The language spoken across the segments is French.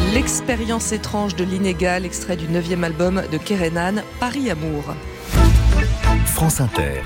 L'expérience étrange de l'inégal, extrait du 9e album de Kerenan, Paris Amour. France Inter.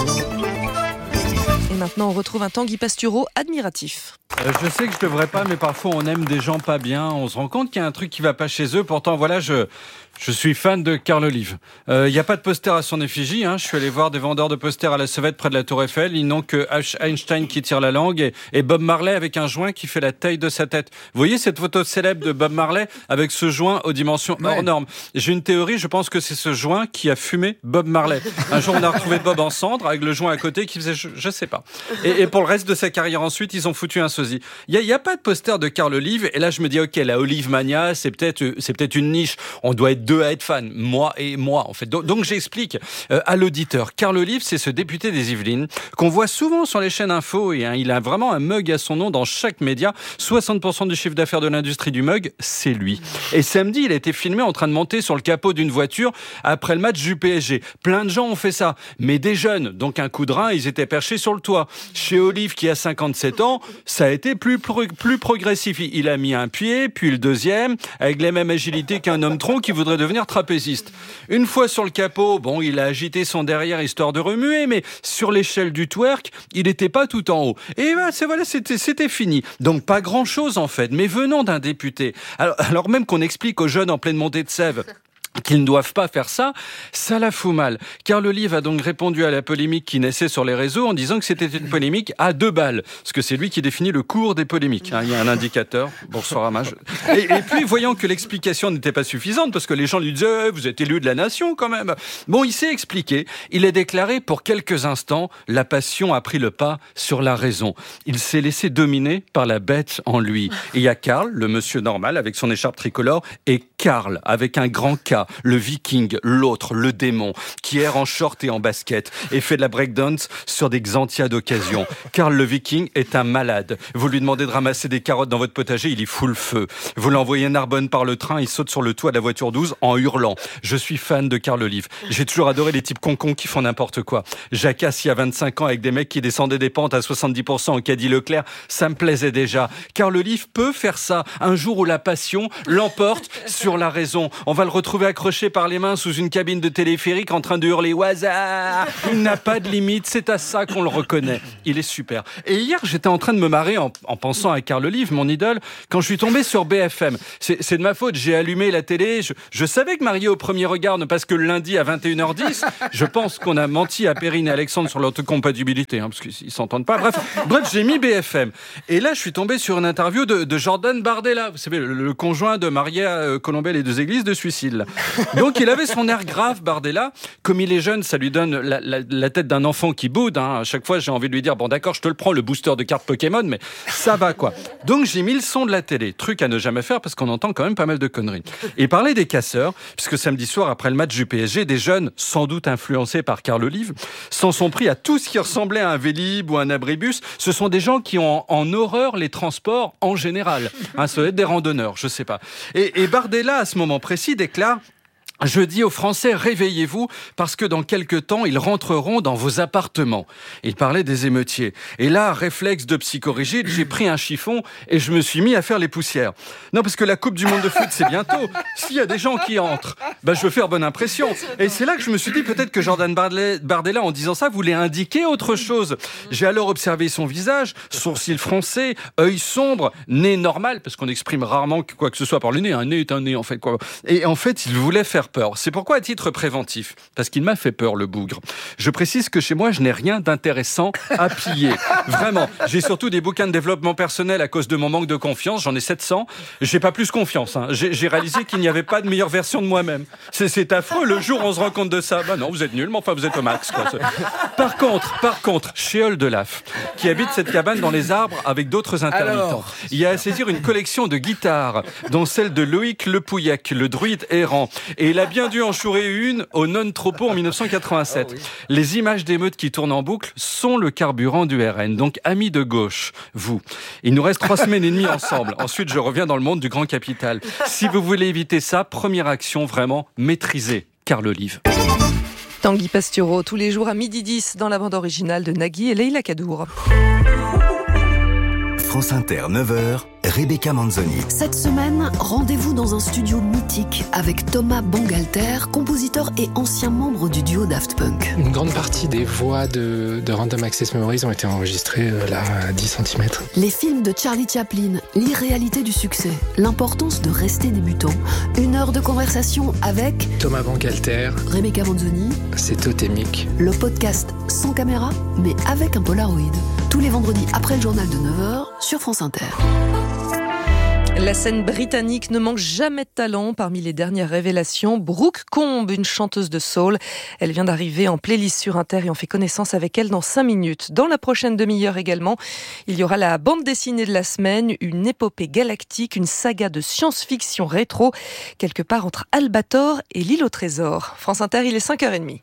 Et maintenant, on retrouve un Tanguy Pastureau admiratif. Je sais que je devrais pas, mais parfois on aime des gens pas bien. On se rend compte qu'il y a un truc qui va pas chez eux. Pourtant, voilà, je suis fan de Carl Olive. Il n'y a pas de poster à son effigie. Je suis allé voir des vendeurs de posters à la Sauvette près de la Tour Eiffel. Ils n'ont que Einstein qui tire la langue et Bob Marley avec un joint qui fait la taille de sa tête. Vous voyez cette photo célèbre de Bob Marley avec ce joint aux dimensions hors normes. J'ai une théorie, je pense que c'est ce joint qui a fumé Bob Marley. Un jour, on a retrouvé Bob en cendre avec le joint à côté qui faisait, je sais pas. Et pour le reste de sa carrière ensuite, ils ont foutu un sosie. Il y a pas de poster de Carl Olive. Et là, je me dis, ok, la Olive Mania, c'est peut-être une niche. On doit être deux à être fans, moi et moi en fait. Donc j'explique à l'auditeur. Carl Olive, c'est ce député des Yvelines qu'on voit souvent sur les chaînes info et il a vraiment un mug à son nom dans chaque média. 60% du chiffre d'affaires de l'industrie du mug, c'est lui. Et samedi, il a été filmé en train de monter sur le capot d'une voiture après le match du PSG. Plein de gens ont fait ça, mais des jeunes, donc un coup de rein, ils étaient perchés sur le toit. Chez Olive, qui a 57 ans, ça a été plus progressif. Il a mis un pied, puis le deuxième, avec la même agilité qu'un homme tronc qui voudrait devenir trapéziste. Une fois sur le capot, il a agité son derrière histoire de remuer, mais sur l'échelle du twerk, il n'était pas tout en haut. Et c'était fini. Donc pas grand-chose en fait, mais venant d'un député. Alors même qu'on explique aux jeunes en pleine montée de sève qu'ils ne doivent pas faire ça, ça la fout mal. Carl Olive a donc répondu à la polémique qui naissait sur les réseaux en disant que c'était une polémique à 2 balles. Parce que c'est lui qui définit le cours des polémiques. Il y a un indicateur. Boursorama. Et puis, voyant que l'explication n'était pas suffisante, parce que les gens lui disaient vous êtes élu de la nation quand même. Il s'est expliqué. Il a déclaré pour quelques instants, la passion a pris le pas sur la raison. Il s'est laissé dominer par la bête en lui. Et il y a Carl, le monsieur normal, avec son écharpe tricolore, et Carl, avec un grand K, le viking, l'autre, le démon, qui erre en short et en basket et fait de la breakdance sur des Xantia d'occasion. Carl le viking est un malade. Vous lui demandez de ramasser des carottes dans votre potager, il y fout le feu. Vous l'envoyez à Narbonne par le train, il saute sur le toit de la voiture 12 en hurlant. Je suis fan de Carl Olive. J'ai toujours adoré les types concons qui font n'importe quoi. Jacasse il y a 25 ans avec des mecs qui descendaient des pentes à 70% en caddie Leclerc, ça me plaisait déjà. Carl Olive peut faire ça un jour où la passion l'emporte sur la raison. On va le retrouver accroché par les mains sous une cabine de téléphérique en train de hurler au hasard. Il n'a pas de limite, c'est à ça qu'on le reconnaît. Il est super. Et hier, j'étais en train de me marrer en pensant à Carl Olive, mon idole, quand je suis tombé sur BFM. C'est de ma faute, j'ai allumé la télé. Je savais que Marié au premier regard ne passe que le lundi à 21h10. Je pense qu'on a menti à Perrine et Alexandre sur l'autocompatibilité, parce qu'ils s'entendent pas. Bref, j'ai mis BFM. Et là, je suis tombé sur une interview de Jordan Bardella. Vous savez, le conjoint de Maria Colombel et deux églises de suicide. Donc il avait son air grave, Bardella. Comme il est jeune, ça lui donne la tête d'un enfant qui boude. À chaque fois, j'ai envie de lui dire bon d'accord, je te le prends, le booster de cartes Pokémon, mais ça va quoi. Donc j'ai mis le son de la télé, truc à ne jamais faire parce qu'on entend quand même pas mal de conneries. Et parler des casseurs, puisque samedi soir après le match du PSG, des jeunes, sans doute influencés par Carl Olive, s'en sont pris à tout ce qui ressemblait à un Vélib ou un abribus. Ce sont des gens qui ont en horreur les transports en général. Ça doit être des randonneurs, je sais pas. Et Bardella à ce moment précis déclare: je dis aux Français, réveillez-vous, parce que dans quelques temps, ils rentreront dans vos appartements. Il parlait des émeutiers. Et là, réflexe de psychorigide, j'ai pris un chiffon et je me suis mis à faire les poussières. Non, parce que la Coupe du Monde de foot, c'est bientôt. S'il y a des gens qui entrent, je veux faire bonne impression. Et c'est là que je me suis dit, peut-être que Jordan Bardella, en disant ça, voulait indiquer autre chose. J'ai alors observé son visage, sourcils froncés, œil sombre, nez normal, parce qu'on exprime rarement quoi que ce soit par le nez. Un nez est un nez, en fait, quoi. Et en fait, il voulait faire peur. C'est pourquoi, à titre préventif, parce qu'il m'a fait peur, le bougre, je précise que chez moi, je n'ai rien d'intéressant à piller. Vraiment. J'ai surtout des bouquins de développement personnel à cause de mon manque de confiance. J'en ai 700. J'ai pas plus confiance. J'ai réalisé qu'il n'y avait pas de meilleure version de moi-même. C'est affreux. Le jour où on se rend compte de ça, non, vous êtes nul, mais enfin, vous êtes au max, quoi. Par contre, Chéol de Laf, qui habite cette cabane dans les arbres avec d'autres intermittents, il y a à saisir une collection de guitares, dont celle de Loïc Le Pouillac, le druide errant. Et il a bien dû en chourer une au non-tropos en 1987. Les images d'émeutes qui tournent en boucle sont le carburant du RN. Donc, amis de gauche, vous. Il nous reste 3 semaines et demie ensemble. Ensuite, je reviens dans le monde du grand capital. Si vous voulez éviter ça, première action, vraiment, maîtrisez Carl Olive. Tanguy Pastureau, tous les jours à 12h10 dans la bande originale de Nagui et Leïla Kadour. France Inter, 9h, Rebecca Manzoni. Cette semaine, rendez-vous dans un studio mythique avec Thomas Bangalter, compositeur et ancien membre du duo Daft Punk. Une grande partie des voix de Random Access Memories ont été enregistrées là à 10 cm. Les films de Charlie Chaplin, l'irréalité du succès, l'importance de rester débutant. 1 heure de conversation avec Thomas Bangalter, Rebecca Manzoni. C'est totémique. Le podcast sans caméra, mais avec un Polaroid. Tous les vendredis après le journal de 9h sur France Inter. La scène britannique ne manque jamais de talent. Parmi les dernières révélations, Brooke Combe, une chanteuse de soul. Elle vient d'arriver en playlist sur Inter et on fait connaissance avec elle dans 5 minutes. Dans la prochaine demi-heure également, il y aura la bande dessinée de la semaine, une épopée galactique, une saga de science-fiction rétro, quelque part entre Albator et l'île au trésor. France Inter, il est 5h30.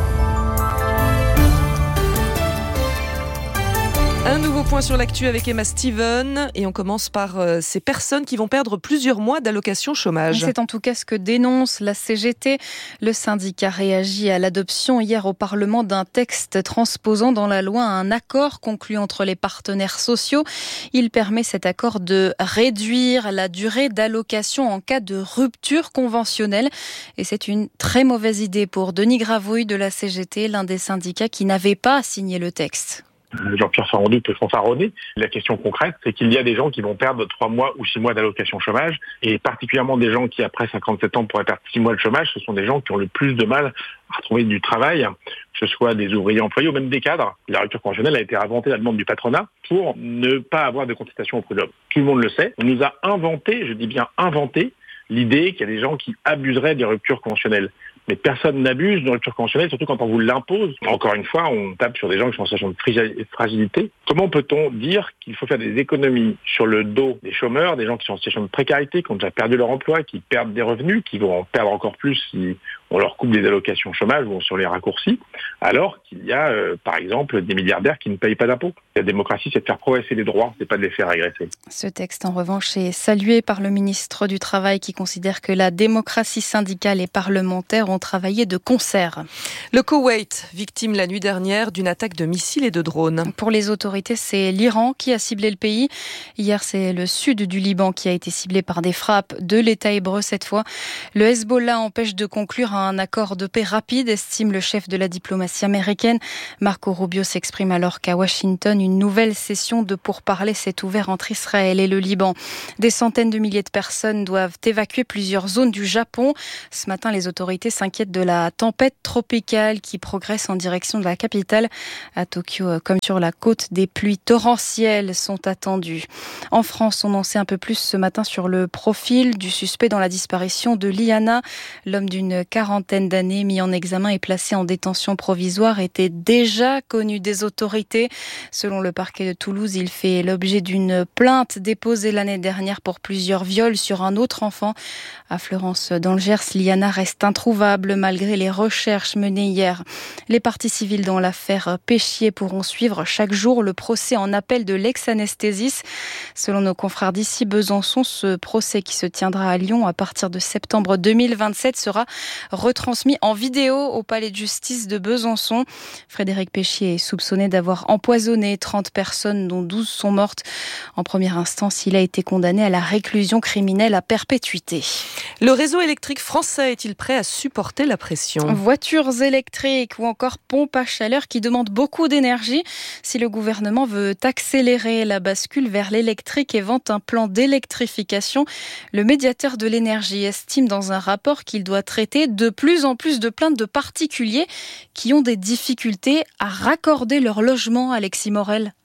Un nouveau point sur l'actu avec Emma Steven et on commence par ces personnes qui vont perdre plusieurs mois d'allocation chômage. C'est en tout cas ce que dénonce la CGT. Le syndicat réagit à l'adoption hier au Parlement d'un texte transposant dans la loi un accord conclu entre les partenaires sociaux. Il permet cet accord de réduire la durée d'allocation en cas de rupture conventionnelle. Et c'est une très mauvaise idée pour Denis Gravouille de la CGT, l'un des syndicats qui n'avait pas signé le texte. Jean-Pierre Farandou et François René. La question concrète, c'est qu'il y a des gens qui vont perdre 3 mois ou 6 mois d'allocation chômage, et particulièrement des gens qui, après 57 ans, pourraient perdre 6 mois de chômage. Ce sont des gens qui ont le plus de mal à retrouver du travail, que ce soit des ouvriers employés ou même des cadres. La rupture conventionnelle a été inventée à la demande du patronat pour ne pas avoir de contestation au prud'homme. Tout le monde le sait. On nous a inventé, je dis bien inventé, l'idée qu'il y a des gens qui abuseraient des ruptures conventionnelles. Mais personne n'abuse d'une rupture conventionnelle, surtout quand on vous l'impose. Encore une fois, on tape sur des gens qui sont en situation de fragilité. Comment peut-on dire qu'il faut faire des économies sur le dos des chômeurs, des gens qui sont en situation de précarité, qui ont déjà perdu leur emploi, qui perdent des revenus, qui vont en perdre encore plus si on leur coupe des allocations chômage ou sur les raccourcis, alors qu'il y a, par exemple, des milliardaires qui ne payent pas d'impôts. La démocratie, c'est de faire progresser les droits, c'est pas de les faire régresser. Ce texte, en revanche, est salué par le ministre du Travail qui considère que la démocratie syndicale et parlementaire ont travaillé de concert. Le Koweït, victime la nuit dernière d'une attaque de missiles et de drones. Pour les autorités, c'est l'Iran qui a ciblé le pays. Hier, c'est le sud du Liban qui a été ciblé par des frappes de l'État hébreu cette fois. Le Hezbollah empêche de conclure un accord de paix rapide, estime le chef de la diplomatie américaine. Marco Rubio s'exprime alors qu'à Washington, une nouvelle session de pourparlers s'est ouverte entre Israël et le Liban. Des centaines de milliers de personnes doivent évacuer plusieurs zones du Japon. Ce matin, les autorités s'inquiètent de la tempête tropicale qui progresse en direction de la capitale. À Tokyo, comme sur la côte, des pluies torrentielles sont attendues. En France, on en sait un peu plus ce matin sur le profil du suspect dans la disparition de Liana. L'homme d'une quarantaine d'années mis en examen et placé en détention provisoire était déjà connu des autorités. Selon le parquet de Toulouse, il fait l'objet d'une plainte déposée l'année dernière pour plusieurs viols sur un autre enfant. À Fleurance, dans le Gers, Liana reste introuvable malgré les recherches menées hier. Les parties civiles dans l'affaire Péchier pourront suivre chaque jour le procès en appel de l'ex-anesthésiste. Selon nos confrères d'ici Besançon, ce procès qui se tiendra à Lyon à partir de septembre 2027 sera retransmis en vidéo au palais de justice de Besançon. Frédéric Péchier est soupçonné d'avoir empoisonné 30 personnes dont 12 sont mortes. En première instance, il a été condamné à la réclusion criminelle à perpétuité. Le réseau électrique français est-il prêt à supporter la pression ? Voitures électriques ou encore pompes à chaleur qui demandent beaucoup d'énergie. Si le gouvernement veut accélérer la bascule vers l'électrique et vante un plan d'électrification, le médiateur de l'énergie estime dans un rapport qu'il doit traiter de plus en plus de plaintes de particuliers qui ont des difficultés à raccorder leur logement. Alexis Morel.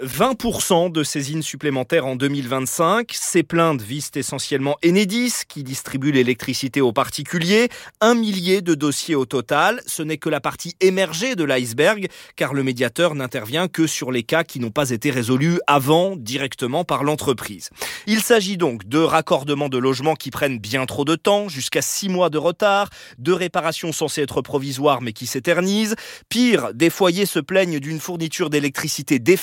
20% de saisines supplémentaires en 2025. Ces plaintes visent essentiellement Enedis, qui distribue l'électricité aux particuliers. 1 millier de dossiers au total. Ce n'est que la partie émergée de l'iceberg, car le médiateur n'intervient que sur les cas qui n'ont pas été résolus avant, directement par l'entreprise. Il s'agit donc de raccordements de logements qui prennent bien trop de temps, jusqu'à 6 mois de retard, de réparations censées être provisoires mais qui s'éternisent. Pire, des foyers se plaignent d'une fourniture d'électricité défaillante,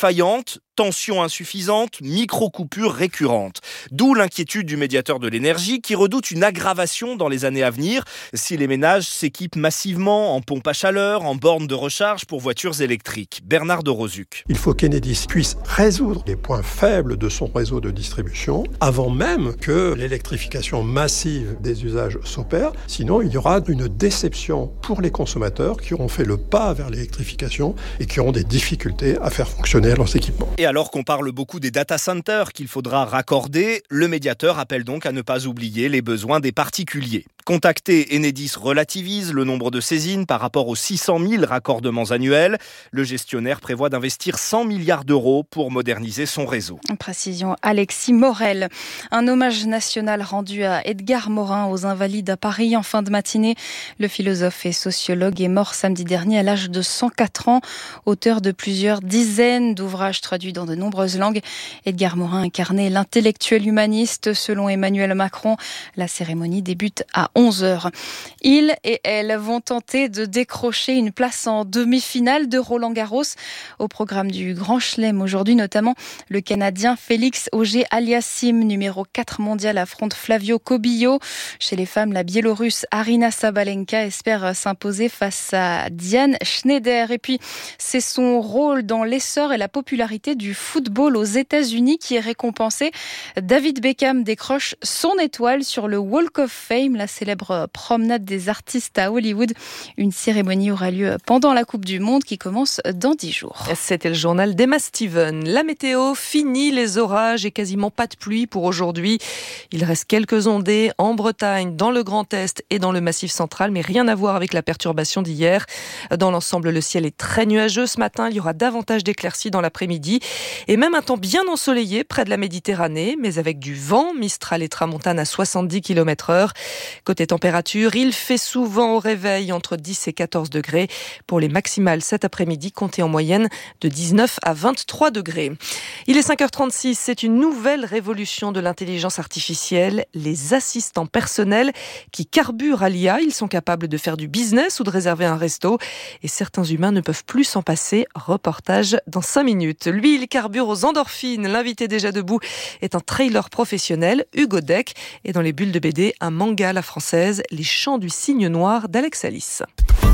forte, tension insuffisante, micro-coupures récurrentes. D'où l'inquiétude du médiateur de l'énergie qui redoute une aggravation dans les années à venir si les ménages s'équipent massivement en pompes à chaleur, en bornes de recharge pour voitures électriques. Bernard de Rozuc. Il faut qu'Enedis puisse résoudre les points faibles de son réseau de distribution avant même que l'électrification massive des usages s'opère. Sinon, il y aura une déception pour les consommateurs qui auront fait le pas vers l'électrification et qui auront des difficultés à faire fonctionner leurs équipements. Et alors qu'on parle beaucoup des data centers qu'il faudra raccorder, le médiateur appelle donc à ne pas oublier les besoins des particuliers. Contacté, Enedis relativise le nombre de saisines par rapport aux 600 000 raccordements annuels. Le gestionnaire prévoit d'investir 100 milliards d'euros pour moderniser son réseau. Précision Alexis Morel. Un hommage national rendu à Edgar Morin aux Invalides à Paris en fin de matinée. Le philosophe et sociologue est mort samedi dernier à l'âge de 104 ans. Auteur de plusieurs dizaines d'ouvrages traduits dans de nombreuses langues, Edgar Morin incarnait l'intellectuel humaniste. Selon Emmanuel Macron, la cérémonie débute à 11h. Ils et elles vont tenter de décrocher une place en demi-finale de Roland-Garros. Au programme du Grand Chelem aujourd'hui, notamment le Canadien Félix Auger-Aliassime, numéro 4 mondial, affronte Flavio Cobillo. Chez les femmes, la Biélorusse Arina Sabalenka espère s'imposer face à Diane Schneider. Et puis, c'est son rôle dans l'essor et la popularité du football aux États-Unis qui est récompensé. David Beckham décroche son étoile sur le Walk of Fame, la célèbre promenade des artistes à Hollywood. Une cérémonie aura lieu pendant la Coupe du Monde qui commence dans 10 jours. C'était le journal d'Emma Steven. La météo, fini les orages et quasiment pas de pluie pour aujourd'hui. Il reste quelques ondées en Bretagne, dans le Grand Est et dans le Massif central, mais rien à voir avec la perturbation d'hier. Dans l'ensemble, le ciel est très nuageux ce matin. Il y aura davantage d'éclaircies dans l'après-midi et même un temps bien ensoleillé près de la Méditerranée, mais avec du vent, Mistral et Tramontane à 70 km/h. Côté température, il fait souvent au réveil entre 10 et 14 degrés. Pour les maximales cet après-midi, comptez en moyenne de 19 à 23 degrés. Il est 5h36, c'est une nouvelle révolution de l'intelligence artificielle. Les assistants personnels qui carburent à l'IA, ils sont capables de faire du business ou de réserver un resto. Et certains humains ne peuvent plus s'en passer. Reportage dans 5 minutes. Lui, il carbure aux endorphines. L'invité déjà debout est un trailer professionnel, Hugo Deck. Et dans les bulles de BD, un manga à la française, Les Chants du Cygne Noir d'Alex Alice.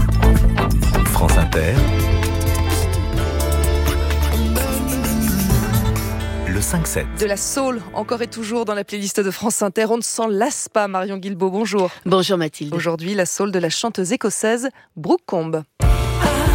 France Inter, le 5-7. De la soul, encore et toujours dans la playlist de France Inter. On ne s'en lasse pas, Marion Guilbault, bonjour. Bonjour Mathilde. Aujourd'hui, la soul de la chanteuse écossaise Brooke Combe.